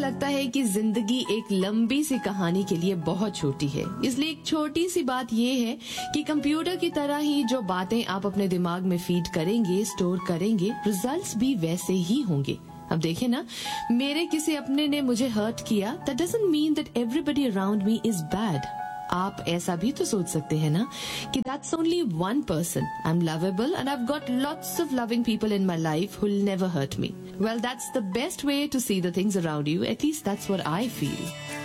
लगता है कि जिंदगी एक लंबी सी कहानी के लिए बहुत छोटी है, इसलिए एक छोटी सी बात ये है कि कंप्यूटर की तरह ही जो बातें आप अपने दिमाग में फीड करेंगे, स्टोर करेंगे, रिजल्ट्स भी वैसे ही होंगे। अब देखें ना, मेरे किसी अपने ने मुझे हर्ट किया, that doesn't mean that everybody around me is bad. आप ऐसा भी तो सोच सकते हैं ना कि that's only one person, I am lovable and I have got lots of loving people in my life who will never hurt me. Well, that's the best way to see the things around you, at least that's what I feel.